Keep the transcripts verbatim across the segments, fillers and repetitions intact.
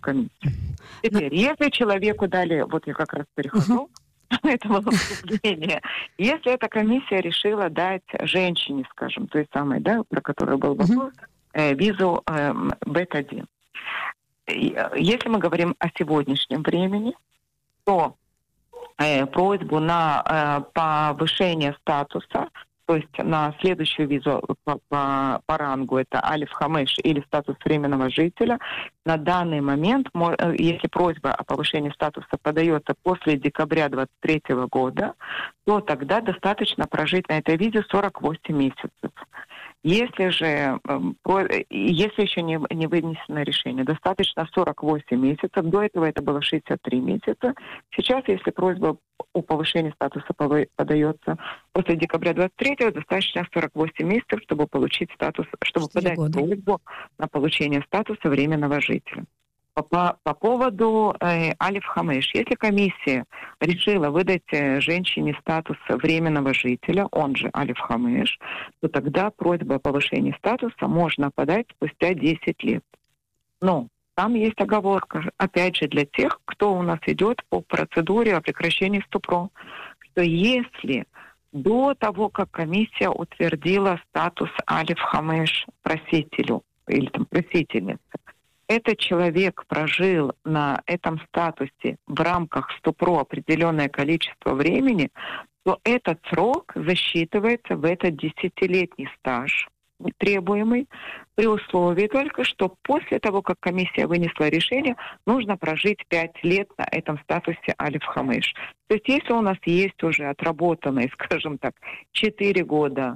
комиссию. Теперь, если человеку дали, вот я как раз перехожу, это было вступление. Если эта комиссия решила дать женщине, скажем, той самой, да, про которую был вопрос, э, визу э, бэ один. Если мы говорим о сегодняшнем времени, то э, просьбу на э, повышение статуса, то есть на следующую визу по, по, по рангу, это Алиф Хамеш или статус временного жителя, на данный момент, если просьба о повышении статуса подается после декабря двадцать третьего года, то тогда достаточно прожить на этой визе сорок восемь месяцев. Если же, если еще не, не вынесено решение, достаточно сорок восемь месяцев, до этого это было шестьдесят три месяца. Сейчас, если просьба о повышении статуса подается после декабря двадцать третьего, достаточно сорок восемь месяцев, чтобы получить статус, чтобы подать года. просьбу на получение статуса временного жителя. По, по, по поводу э, Алиф Хамеш. Если комиссия решила выдать э, женщине статус временного жителя, он же Алиф Хамеш, то тогда просьба о повышении статуса можно подать спустя десять лет. Но там есть оговорка, опять же, для тех, кто у нас идет по процедуре о прекращении СТУПРО, что если до того, как комиссия утвердила статус Алиф Хамеш просителю или там просительнице, этот человек прожил на этом статусе в рамках СТУПРО определенное количество времени, то этот срок засчитывается в этот десятилетний стаж требуемый, при условии только, что после того, как комиссия вынесла решение, нужно прожить пять лет на этом статусе Алиф Хамеш. То есть если у нас есть уже отработанные, скажем так, четыре года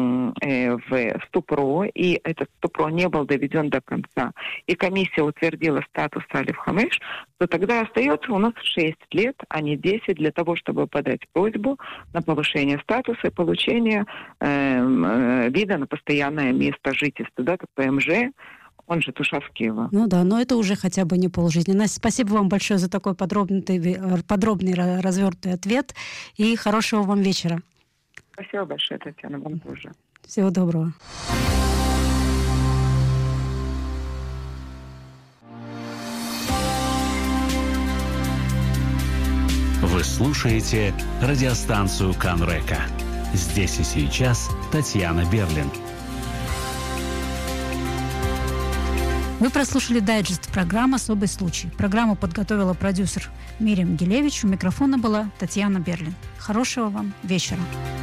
э, в СТУПРО, и этот СТУПРО не был доведен до конца, и комиссия утвердила статус Алиф Хамеш, то тогда остается у нас шесть лет, а не десять, для того, чтобы подать просьбу на повышение статуса и получение э, э, вида на постоянное место жительства, да, как ПМЖ, он же Тушавскиева. Ну да, но это уже хотя бы не полжизни. Настя, спасибо вам большое за такой подробный, подробный развертый ответ, и хорошего вам вечера. Спасибо большое, Татьяна, вам тоже. Всего доброго. Вы слушаете радиостанцию Канрека. Здесь и сейчас Татьяна Берлин. Вы прослушали дайджест программы «Особый случай». Программу подготовила продюсер Мирим Гилевич. У микрофона была Татьяна Берлин. Хорошего вам вечера.